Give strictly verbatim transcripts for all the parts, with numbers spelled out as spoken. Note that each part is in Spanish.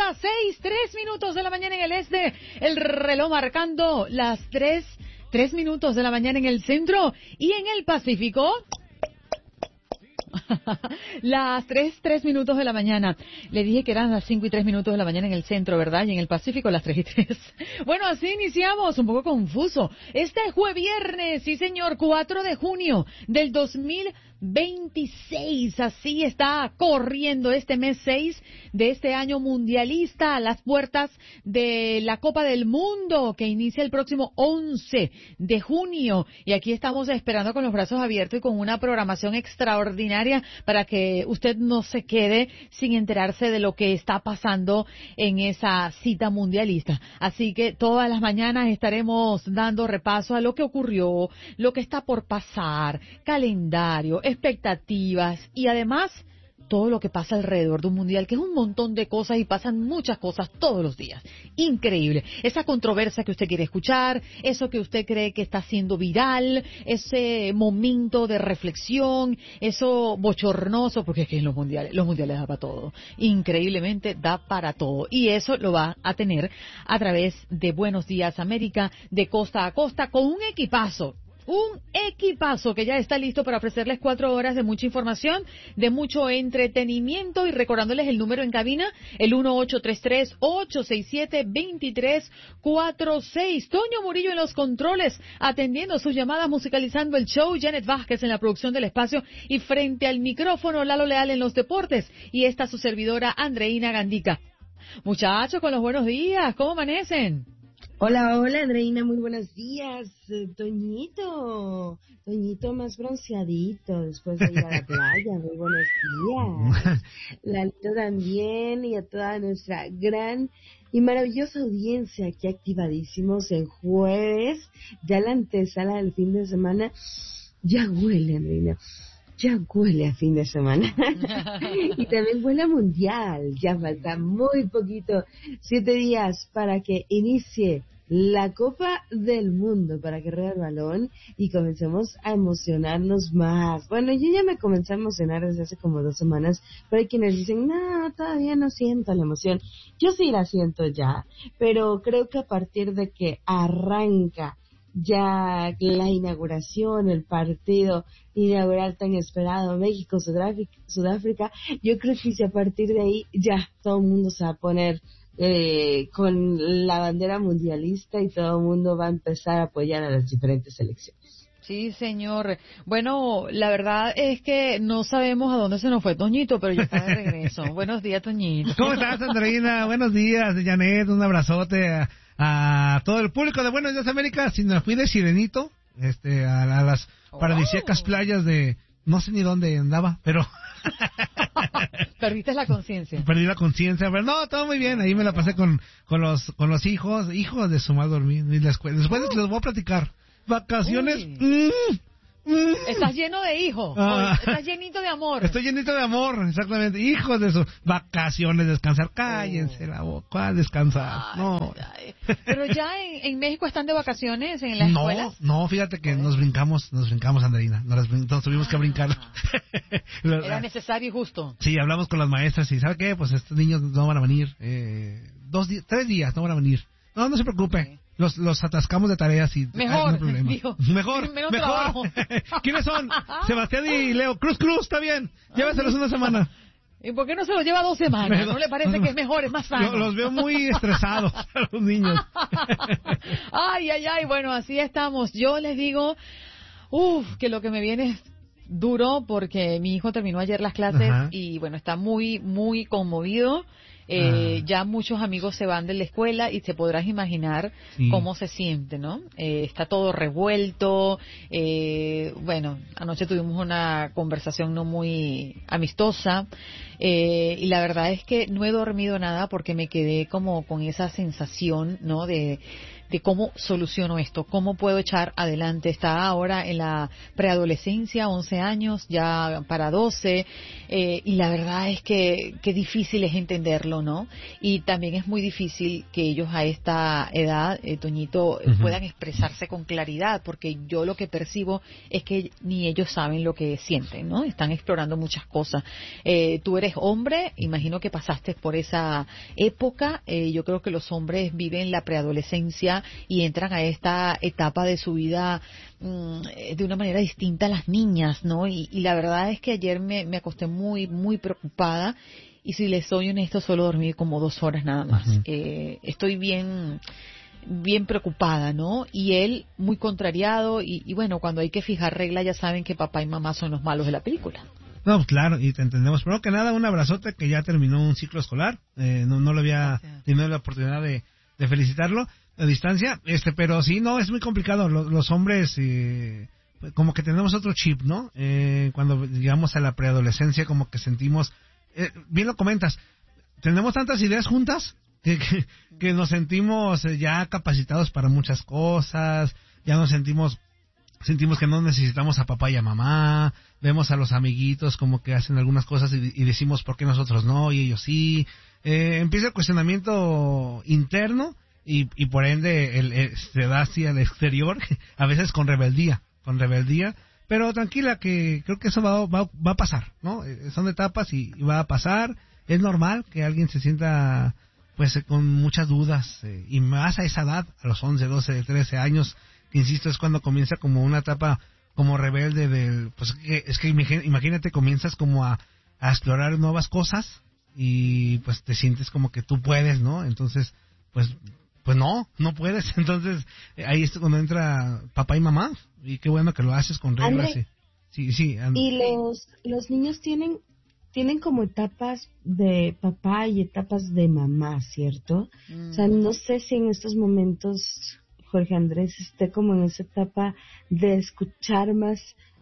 falta seis, tres minutos de la mañana en el este, el reloj marcando las tres, tres minutos de la mañana en el centro y en el Pacífico. Las tres, tres minutos de la mañana. Le dije que eran las cinco y tres minutos de la mañana en el centro, ¿verdad? Y en el Pacífico las tres y tres. Bueno, así iniciamos, un poco confuso. Este jueves viernes, sí señor, cuatro de junio del dos mil veintiséis. Así está corriendo este mes seis de este año mundialista a las puertas de la Copa del Mundo que inicia el próximo once de junio. Y aquí estamos esperando con los brazos abiertos y con una programación extraordinaria para que usted no se quede sin enterarse de lo que está pasando en esa cita mundialista. Así que todas las mañanas estaremos dando repaso a lo que ocurrió, lo que está por pasar, calendario, expectativas y además todo lo que pasa alrededor de un mundial, que es un montón de cosas y pasan muchas cosas todos los días. Increíble. Esa controversia que usted quiere escuchar, eso que usted cree que está siendo viral, ese momento de reflexión, eso bochornoso, porque es que en los mundiales, los mundiales da para todo. Increíblemente da para todo. Y eso lo va a tener a través de Buenos Días América, de costa a costa, con un equipazo. Un equipazo que ya está listo para ofrecerles cuatro horas de mucha información, de mucho entretenimiento y recordándoles el número en cabina, el uno ocho tres tres, ocho seis siete, dos tres cuatro seis. Toño Murillo en los controles, atendiendo sus llamadas, musicalizando el show. Janet Vázquez en la producción del espacio y frente al micrófono, Lalo Leal en los deportes. Y esta su servidora, Andreina Gandica. Muchachos, con los buenos días, ¿cómo amanecen? Hola, hola, Andreina, muy buenos días. Eh, Toñito, Toñito más bronceadito después de ir a la playa, muy buenos días. Lalito también y a toda nuestra gran y maravillosa audiencia aquí activadísimos en jueves, ya la antesala del fin de semana, ya huele, Andreina. Ya huele a fin de semana. Y también huele a mundial. Ya falta muy poquito, siete días para que inicie la Copa del Mundo, para que ruede el balón y comencemos a emocionarnos más. Bueno, yo ya me comencé a emocionar desde hace como dos semanas, pero hay quienes dicen, no, todavía no siento la emoción. Yo sí la siento ya, pero creo que a partir de que arranca ya la inauguración, el partido inaugural tan esperado, México, Sudáfrica, Sudáfrica, yo creo que si a partir de ahí ya todo el mundo se va a poner eh, con la bandera mundialista y todo el mundo va a empezar a apoyar a las diferentes selecciones. Sí, señor. Bueno, la verdad es que no sabemos a dónde se nos fue Toñito, pero ya está de regreso. Buenos días, Toñito. ¿Cómo estás, Andreina? Buenos días, Janet, un abrazote a, a todo el público de Buenos Días América. Si me fui de sirenito, este, a, a las paradisíacas oh. playas de, no sé ni dónde andaba, pero... Perdiste la conciencia. Perdí la conciencia, pero no, todo muy bien. Ahí me la pasé con, con los, con los hijos, hijos de su mal dormir, y la escuela. Después uh. les voy a platicar. Vacaciones. Mm, mm. Estás lleno de hijos. Ah. Estás llenito de amor. Estoy llenito de amor, exactamente. Hijos de eso. Vacaciones, descansar. Cállense oh. la boca. ¿Cuál descansar? Ay, no. Ay. Pero ya en, en México están de vacaciones en las no, escuelas. No, fíjate que nos brincamos, nos brincamos, Andreina. Nos, nos tuvimos ah. que brincar. Era necesario y justo. Sí, hablamos con las maestras y ¿sabe qué? Pues estos niños no van a venir. Eh, dos, tres días no van a venir. No, no se preocupe. Okay. Los, los atascamos de tareas y mejor, no hay problema. Dijo, mejor, mejor. ¿Quiénes son? Sebastián y Leo. Cruz, Cruz, está bien. Llévaselos una semana. ¿Y por qué no se los lleva dos semanas? ¿No le parece que es mejor, es más sano? Los veo muy estresados a los niños. Ay, ay, ay, bueno, así estamos. Yo les digo, uff, que lo que me viene es duro porque mi hijo terminó ayer las clases Ajá. y bueno, está muy, muy conmovido. Eh, ah. Ya muchos amigos se van de la escuela y te podrás imaginar sí. cómo se siente, ¿no? Eh, está todo revuelto. Eh, bueno, anoche tuvimos una conversación no muy amistosa eh, y la verdad es que no he dormido nada porque me quedé como con esa sensación, ¿no? De este, ¿cómo soluciono esto? ¿Cómo puedo echar adelante? Está ahora en la preadolescencia, once años, ya para doce, eh, y la verdad es que, que difícil es entenderlo, ¿no? Y también es muy difícil que ellos a esta edad, eh, Toñito, uh-huh. puedan expresarse con claridad, porque yo lo que percibo es que ni ellos saben lo que sienten, ¿no? Están explorando muchas cosas. Eh, tú eres hombre, imagino que pasaste por esa época. Eh, yo creo que los hombres viven la preadolescencia y entran a esta etapa de su vida mmm, de una manera distinta a las niñas, ¿no? Y, y la verdad es que ayer me, me acosté muy, muy preocupada. Y si les soy honesto, solo dormí como dos horas nada más. Uh-huh. Eh, estoy bien, bien preocupada, ¿no? Y él muy contrariado. Y, y bueno, cuando hay que fijar reglas, ya saben que papá y mamá son los malos de la película. No, claro, y te entendemos. Primero que nada, un abrazote, que ya terminó un ciclo escolar. Eh, no, no lo había Gracias. tenido la oportunidad de, de felicitarlo a distancia. Este, pero sí, no, es muy complicado. Los, los hombres, eh, como que tenemos otro chip, ¿no? Eh, cuando llegamos a la preadolescencia, como que sentimos... Eh, bien lo comentas, tenemos tantas ideas juntas que, que, que nos sentimos ya capacitados para muchas cosas, ya nos sentimos sentimos que no necesitamos a papá y a mamá, vemos a los amiguitos como que hacen algunas cosas y, y decimos por qué nosotros no y ellos sí. Eh, empieza el cuestionamiento interno y, y por ende el, el, se da hacia el exterior, a veces con rebeldía, con rebeldía. Pero tranquila, que creo que eso va, va, va a pasar, ¿no? Son etapas y, y va a pasar. Es normal que alguien se sienta, pues, con muchas dudas. Eh, y más a esa edad, a los once, doce, trece años, que insisto, es cuando comienza como una etapa como rebelde del... Pues que, es que imagínate, comienzas como a, a explorar nuevas cosas y pues te sientes como que tú puedes, ¿no? Entonces, pues... Pues no, no puedes. Entonces, ahí es cuando entra papá y mamá. Y qué bueno que lo haces con reglas. André, sí, sí. And... Y los los niños tienen tienen como etapas de papá y etapas de mamá, ¿cierto? Mm. O sea, no sé si en estos momentos Jorge Andrés esté como en esa etapa de escuchar más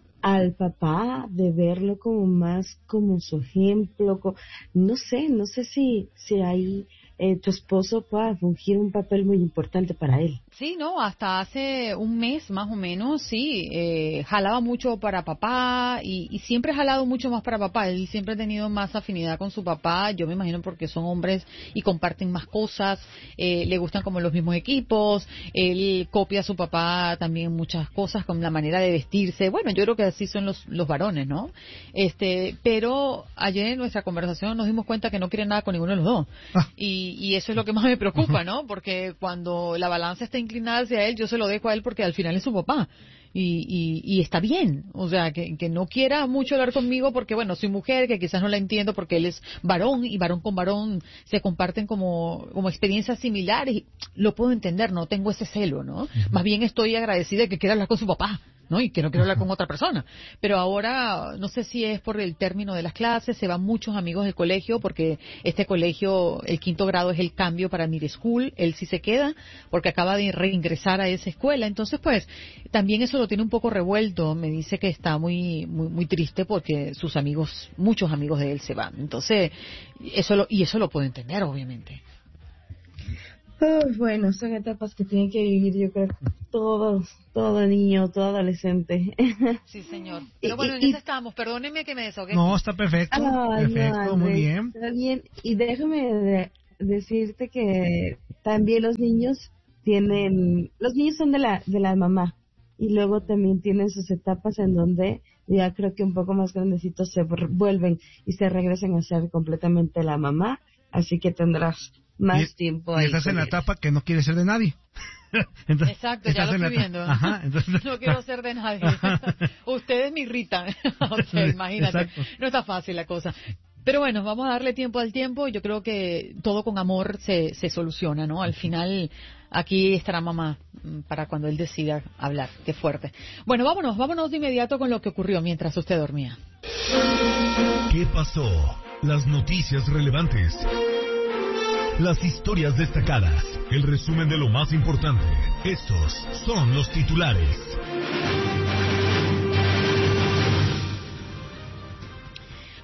al papá, de verlo como más como su ejemplo. Como, no sé, no sé si, si ahí... Eh, tu esposo pueda fungir un papel muy importante para él. Sí, no, hasta hace un mes más o menos, sí, eh, jalaba mucho para papá y, y siempre ha jalado mucho más para papá. Él siempre ha tenido más afinidad con su papá, yo me imagino porque son hombres y comparten más cosas, eh, le gustan como los mismos equipos, él copia a su papá también muchas cosas con la manera de vestirse. Bueno, yo creo que así son los, los varones, ¿no? Este, pero ayer en nuestra conversación nos dimos cuenta que no quiere nada con ninguno de los dos. Ah. Y Y eso es lo que más me preocupa, ¿no? Porque cuando la balanza está inclinada hacia él, yo se lo dejo a él porque al final es su papá. Y, y, y está bien. O sea, que, que no quiera mucho hablar conmigo porque, bueno, soy mujer, que quizás no la entiendo porque él es varón y varón con varón se comparten como, como experiencias similares. Y lo puedo entender, no tengo ese celo, ¿no? Uh-huh. Más bien estoy agradecida de que quiera hablar con su papá, ¿no? Y que no quiero hablar con otra persona. Pero ahora, no sé si es por el término de las clases, se van muchos amigos del colegio, porque este colegio, el quinto grado es el cambio para Mid School, él sí se queda, porque acaba de reingresar a esa escuela. Entonces, pues, también eso lo tiene un poco revuelto. Me dice que está muy, muy, muy triste porque sus amigos, muchos amigos de él se van. Entonces, eso lo, y eso lo puedo entender, obviamente. Oh, bueno, son etapas que tienen que vivir, yo creo, todos, todo niño, todo adolescente. Sí, señor. Pero bueno, en eso estamos. Perdónenme que me desahogué. No, está perfecto. Oh, perfecto, no, muy bien. Está bien. Y déjame de, decirte que también los niños tienen, los niños son de la, de la mamá. Y luego también tienen sus etapas en donde ya creo que un poco más grandecitos se vuelven y se regresan a ser completamente la mamá. Así que tendrás más y, tiempo y ahí. estás en la etapa que no quieres ser de nadie. Entonces, exacto, ya lo estoy viendo. Ajá, entonces, no quiero ser de nadie. Ustedes me irritan. O sea, imagínate. Exacto. No está fácil la cosa. Pero bueno, vamos a darle tiempo al tiempo. Yo creo que todo con amor se, se soluciona, ¿no? Al final, aquí estará mamá para cuando él decida hablar. Qué fuerte. Bueno, vámonos, vámonos de inmediato con lo que ocurrió mientras usted dormía. ¿Qué pasó? Las noticias relevantes. Las historias destacadas, el resumen de lo más importante. Estos son los titulares.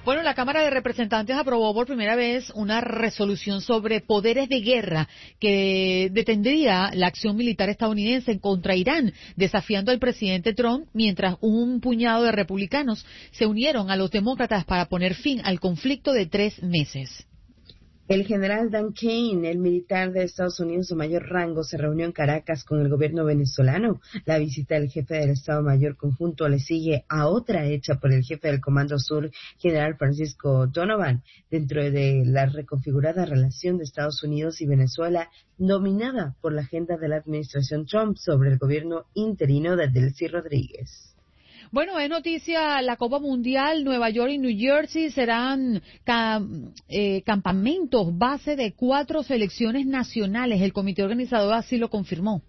Bueno, la Cámara de Representantes aprobó por primera vez una resolución sobre poderes de guerra que detendría la acción militar estadounidense contra Irán, desafiando al presidente Trump, mientras un puñado de republicanos se unieron a los demócratas para poner fin al conflicto de tres meses. El general Dan Kane, el militar de Estados Unidos de mayor rango, se reunió en Caracas con el gobierno venezolano. La visita del jefe del Estado Mayor Conjunto le sigue a otra hecha por el jefe del Comando Sur, general Francisco Donovan, dentro de la reconfigurada relación de Estados Unidos y Venezuela, dominada por la agenda de la administración Trump sobre el gobierno interino de Delcy Rodríguez. Bueno, es noticia, la Copa Mundial, Nueva York y New Jersey serán cam, eh, campamentos base de cuatro selecciones nacionales. El comité organizador así lo confirmó.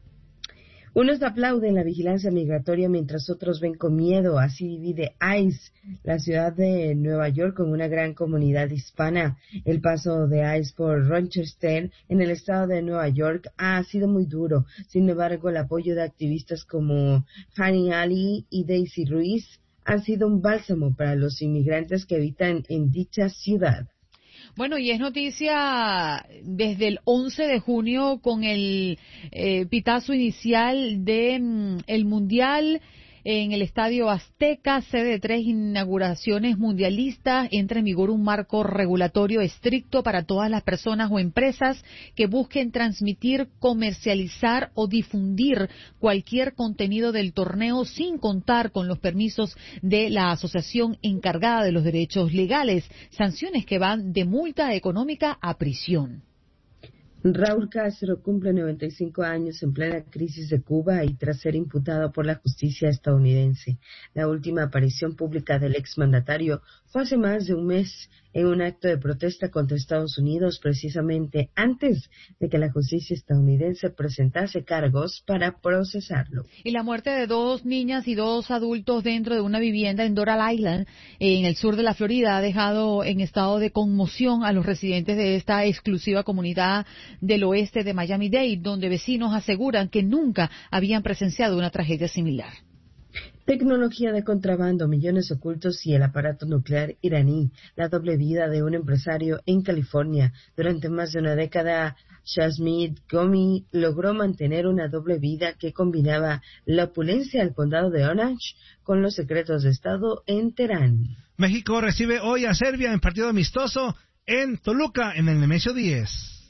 Unos aplauden la vigilancia migratoria mientras otros ven con miedo. Así divide ICE, la ciudad de Nueva York, con una gran comunidad hispana. El paso de ICE por Rochester, en el estado de Nueva York, ha sido muy duro. Sin embargo, el apoyo de activistas como Hani Ali y Daisy Ruiz han sido un bálsamo para los inmigrantes que habitan en dicha ciudad. Bueno, y es noticia desde el once de junio con el eh, pitazo inicial de mm, el Mundial en el Estadio Azteca, sede de tres inauguraciones mundialistas. Entra en vigor un marco regulatorio estricto para todas las personas o empresas que busquen transmitir, comercializar o difundir cualquier contenido del torneo sin contar con los permisos de la asociación encargada de los derechos legales. Sanciones que van de multa económica a prisión. Raúl Castro cumple noventa y cinco años en plena crisis de Cuba y tras ser imputado por la justicia estadounidense. La última aparición pública del exmandatario fue hace más de un mes en un acto de protesta contra Estados Unidos, precisamente antes de que la justicia estadounidense presentase cargos para procesarlo. Y la muerte de dos niñas y dos adultos dentro de una vivienda en Doral Island, en el sur de la Florida, ha dejado en estado de conmoción a los residentes de esta exclusiva comunidad del oeste de Miami-Dade, donde vecinos aseguran que nunca habían presenciado una tragedia similar. Tecnología de contrabando, millones ocultos y el aparato nuclear iraní, la doble vida de un empresario en California. Durante más de una década, Shahmid Ghomi logró mantener una doble vida que combinaba la opulencia del condado de Orange con los secretos de Estado en Teherán. México recibe hoy a Serbia en partido amistoso en Toluca, en el Nemesio diez.